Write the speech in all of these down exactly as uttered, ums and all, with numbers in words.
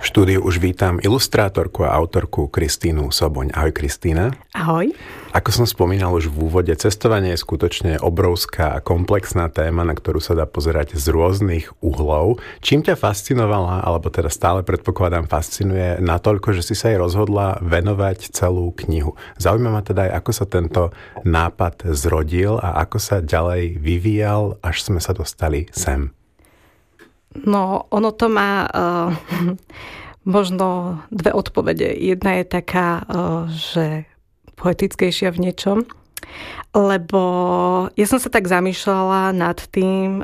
štúdiu už vítam ilustrátorku a autorku Kristínu Soboň. Ahoj, Kristína. Ahoj. Ako som spomínal už v úvode, cestovanie je skutočne obrovská a komplexná téma, na ktorú sa dá pozerať z rôznych uhlov. Čím ťa fascinovala, alebo teda stále predpokladám fascinuje natoľko, že si sa jej rozhodla venovať celú knihu? Zaujíma ma teda aj, ako sa tento nápad zrodil a ako sa ďalej vyvíjal, až sme sa dostali sem. No, ono to má uh, možno dve odpovede. Jedna je taká, uh, že poetickejšia v niečom, lebo ja som sa tak zamýšľala nad tým,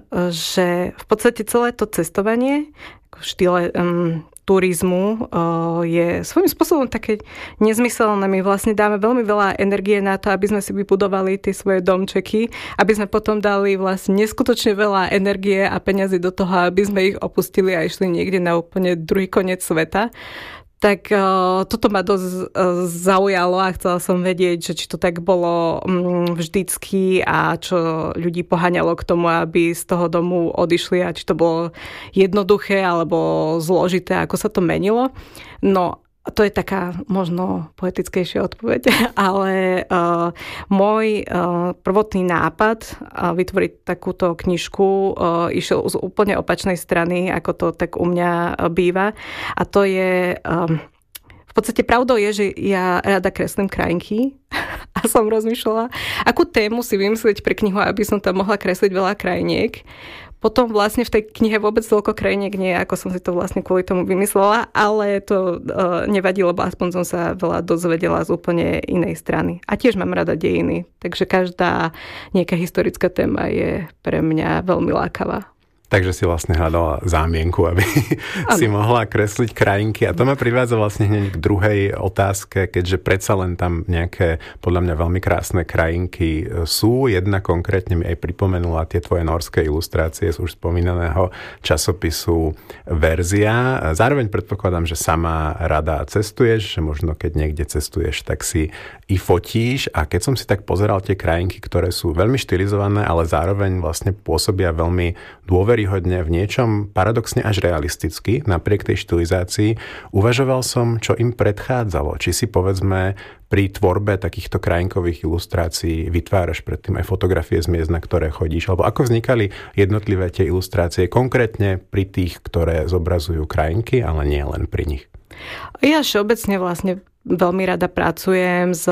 že v podstate celé to cestovanie v štýle um, turizmu uh, je svojím spôsobom také nezmyselné. My vlastne dáme veľmi veľa energie na to, aby sme si vybudovali tie svoje domčeky, aby sme potom dali vlastne neskutočne veľa energie a peňazí do toho, aby sme ich opustili a išli niekde na úplne druhý koniec sveta. Tak uh, toto ma dosť uh, zaujalo a chcela som vedieť, že či to tak bolo um, vždycky a čo ľudí poháňalo k tomu, aby z toho domu odišli a či to bolo jednoduché alebo zložité, ako sa to menilo. No, to je taká možno poetickejšia odpoveď, ale uh, môj uh, prvotný nápad uh, vytvoriť takúto knižku uh, išiel z úplne opačnej strany, ako to tak u mňa uh, býva. A to je... Um, v podstate pravdou je, že ja rada kreslím krajinky a som rozmýšľala, akú tému si vymyslieť pre knihu, aby som tam mohla kresliť veľa krajiniek. Potom vlastne v tej knihe vôbec toľko krajiniek nie, ako som si to vlastne kvôli tomu vymyslela, ale to uh, nevadí, lebo aspoň som sa veľa dozvedela z úplne inej strany. A tiež mám rada dejiny, takže každá nejaká historická téma je pre mňa veľmi lákavá. Takže si vlastne hľadala zámienku, aby ano. si mohla kresliť krajinky. A to ma privádza vlastne hneď k druhej otázke, keďže predsa len tam nejaké, podľa mňa veľmi krásne krajinky sú. Jedna konkrétne mi aj pripomenula tie tvoje norské ilustrácie z už spomínaného časopisu Verzia. Zároveň predpokladám, že sama rada cestuješ, že možno keď niekde cestuješ, tak si i fotíš. A keď som si tak pozeral tie krajinky, ktoré sú veľmi štilizované, ale zároveň vlastne pôsobia veľmi dôveryhodne, hodne v niečom paradoxne až realisticky, napriek tej štilizácii, uvažoval som, čo im predchádzalo. Či si povedzme pri tvorbe takýchto krajinkových ilustrácií vytváraš predtým aj fotografie z miest, na ktoré chodíš, alebo ako vznikali jednotlivé tie ilustrácie, konkrétne pri tých, ktoré zobrazujú krajinky, ale nie len pri nich. Ja všeobecne vlastne veľmi rada pracujem s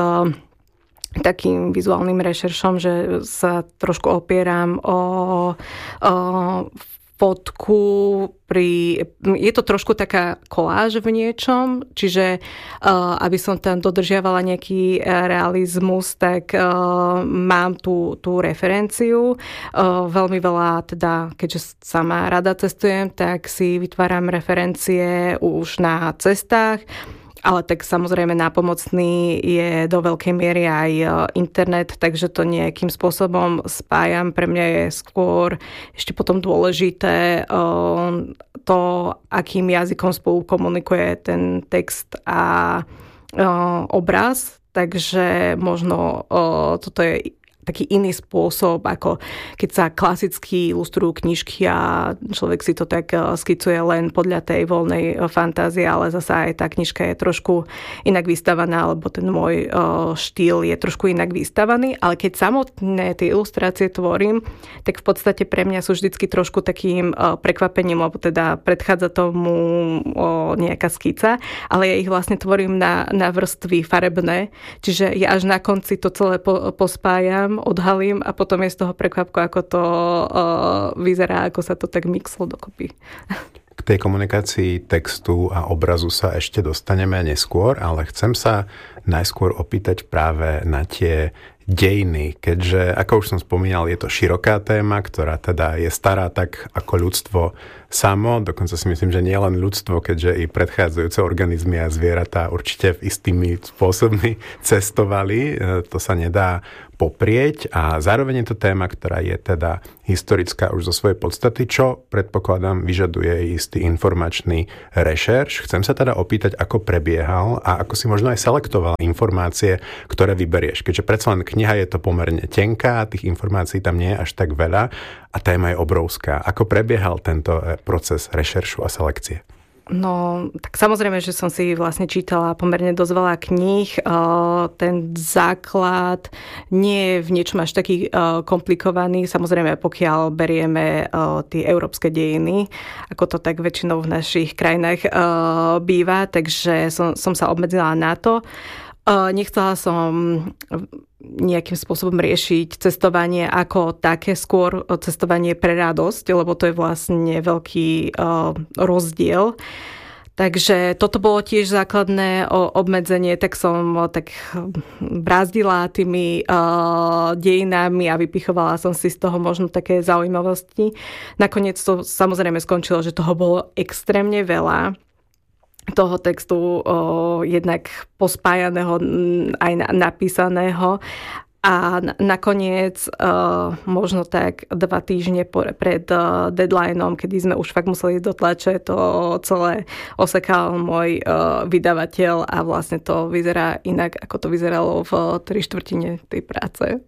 takým vizuálnym rešeršom, že sa trošku opieram o, o fotku pri... Je to trošku taká koláž v niečom, čiže uh, aby som tam dodržiavala nejaký realizmus, tak uh, mám tú, tú referenciu. Uh, veľmi veľa, teda, keďže sama rada cestujem, tak si vytváram referencie už na cestách. Ale tak samozrejme nápomocný je do veľkej miery aj internet, takže to nejakým spôsobom spájam. Pre mňa je skôr ešte potom dôležité to, akým jazykom spolu komunikuje ten text a obraz. Takže možno toto je taký iný spôsob, ako keď sa klasicky ilustrujú knižky a človek si to tak skicuje len podľa tej voľnej fantázie, ale zasa aj tá knižka je trošku inak vystavaná, alebo ten môj štýl je trošku inak vystavaný, ale keď samotné tie ilustrácie tvorím, tak v podstate pre mňa sú vždycky trošku takým prekvapením, lebo teda predchádza tomu nejaká skica, ale ja ich vlastne tvorím na, na vrstvy farebné, čiže ja až na konci to celé po, pospájam, odhalím a potom je z toho prekvapko, ako to uh, vyzerá, ako sa to tak mixlo dokopy. K tej komunikácii textu a obrazu sa ešte dostaneme neskôr, ale chcem sa najskôr opýtať práve na tie dejiny, keďže, ako už som spomínal, je to široká téma, ktorá teda je stará tak ako ľudstvo samo, dokonca si myslím, že nie len ľudstvo, keďže i predchádzajúce organizmy a zvieratá určite v istými spôsobmi cestovali, to sa nedá poprieť a zároveň je to téma, ktorá je teda historická už zo svojej podstaty, čo predpokladám vyžaduje istý informačný rešerš. Chcem sa teda opýtať, ako prebiehal a ako si možno aj selektoval informácie, ktoré vyberieš, keďže predsa len kniha je to pomerne tenká, tých informácií tam nie je až tak veľa a téma je obrovská. Ako prebiehal tento proces rešeršu a selekcie? No, tak samozrejme, že som si vlastne čítala pomerne dosť veľa kníh. Ten základ nie je v niečom až taký komplikovaný. Samozrejme, pokiaľ berieme tie európske dejiny, ako to tak väčšinou v našich krajinách býva, takže som, som sa obmedzila na to. Nechcela som nejakým spôsobom riešiť cestovanie ako také, skôr cestovanie pre radosť, lebo to je vlastne veľký uh, rozdiel. Takže toto bolo tiež základné obmedzenie, tak som tak brázdila tými uh, dejinami a vypichovala som si z toho možno také zaujímavosti. Nakoniec to samozrejme skončilo, že toho bolo extrémne veľa. Toho textu o, jednak pospájaného aj na, napísaného a na, nakoniec o, možno tak dva týždne po, pred o, deadlineom, kedy sme už fakt museli do tlače, to celé osekal môj o, vydavateľ a vlastne to vyzerá inak, ako to vyzeralo v tri štvrtine tej práce.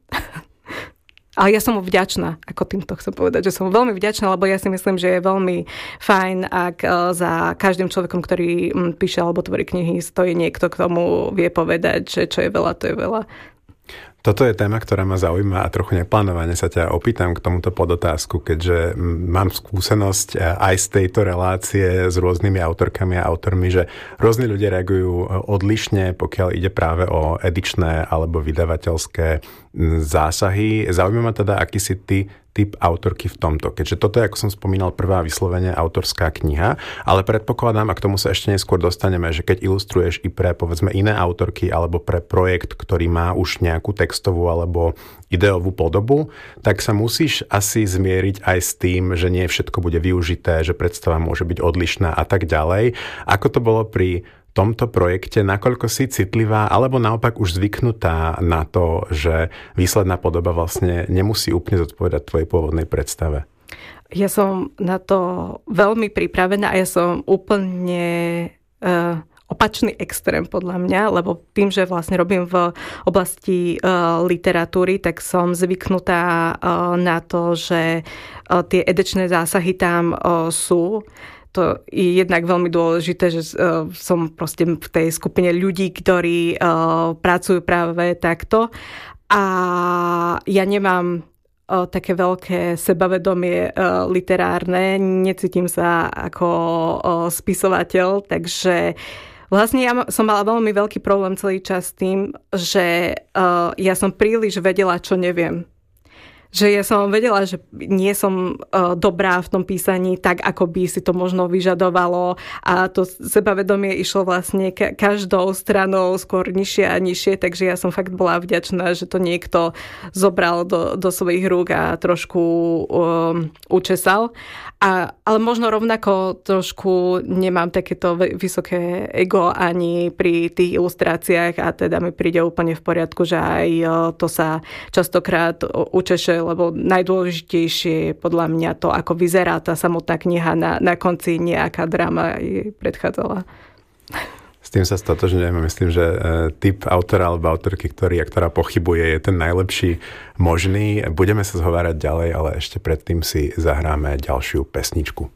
Ale ja som mu vďačná, ako týmto chcem povedať, že som veľmi vďačná, lebo ja si myslím, že je veľmi fajn, ak za každým človekom, ktorý píše alebo tvorí knihy, stojí niekto, k tomu vie povedať, že čo je veľa, to je veľa. Toto je téma, ktorá ma zaujíma a trochu neplánovane sa ťa opýtam k tomuto podotázku, keďže mám skúsenosť aj z tejto relácie s rôznymi autorkami a autormi, že rôzni ľudia reagujú odlišne, pokiaľ ide práve o edičné alebo vydavateľské zásahy. Zaujíma ma teda, aký si ty typ autorky v tomto. Keďže toto je, ako som spomínal, prvá vyslovene autorská kniha, ale predpokladám, a k tomu sa ešte neskôr dostaneme, že keď ilustruješ i pre, povedzme, iné autorky alebo pre projekt, ktorý má už nejakú textovú alebo ideovú podobu, tak sa musíš asi zmieriť aj s tým, že nie všetko bude využité, že predstava môže byť odlišná a tak ďalej. Ako to bolo pri tomto projekte, nakoľko si citlivá, alebo naopak už zvyknutá na to, že výsledná podoba vlastne nemusí úplne zodpovedať tvojej pôvodnej predstave? Ja som na to veľmi pripravená a ja som úplne uh, opačný extrém podľa mňa, lebo tým, že vlastne robím v oblasti uh, literatúry, tak som zvyknutá uh, na to, že uh, tie edičné zásahy tam uh, sú. To je jednak veľmi dôležité, že uh, som proste v tej skupine ľudí, ktorí uh, pracujú práve takto. A ja nemám uh, také veľké sebavedomie uh, literárne, necítim sa ako uh, spisovateľ, takže vlastne ja som mala veľmi veľký problém celý čas s tým, že uh, ja som príliš vedela, čo neviem. Že ja som vedela, že nie som uh, dobrá v tom písaní tak, ako by si to možno vyžadovalo a to sebavedomie išlo vlastne ka- každou stranou skôr nižšie a nižšie, takže ja som fakt bola vďačná, že to niekto zobral do, do svojich rúk a trošku um, učesal. A, ale možno rovnako trošku nemám takéto vysoké ego ani pri tých ilustráciách a teda mi príde úplne v poriadku, že aj to sa častokrát učeše, lebo najdôležitejšie je podľa mňa to, ako vyzerá tá samotná kniha, na, na konci nejaká drama jej predchádzala. S tým sa stotožňujem. Myslím, že typ autora alebo autorky, ktorý a ktorá pochybuje, je ten najlepší možný. Budeme sa zhovárať ďalej, ale ešte predtým si zahráme ďalšiu pesničku.